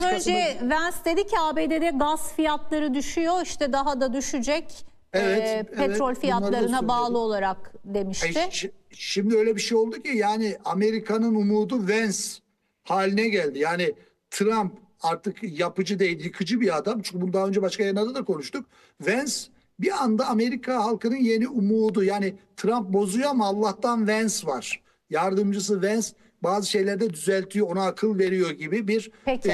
Önce Vance dedi ki ABD'de gaz fiyatları düşüyor, işte daha da düşecek. Petrol fiyatlarına bağlı olarak demişti. Şimdi öyle bir şey oldu ki yani Amerika'nın umudu Vance haline geldi. Yani Trump artık yapıcı değil, yıkıcı bir adam. Çünkü bunu daha önce başka yayınlarda da konuştuk. Vance bir anda Amerika halkının yeni umudu. Yani Trump bozuyor ama Allah'tan Vance var. Yardımcısı Vance bazı şeylerde düzeltiyor, ona akıl veriyor gibi bir Peki.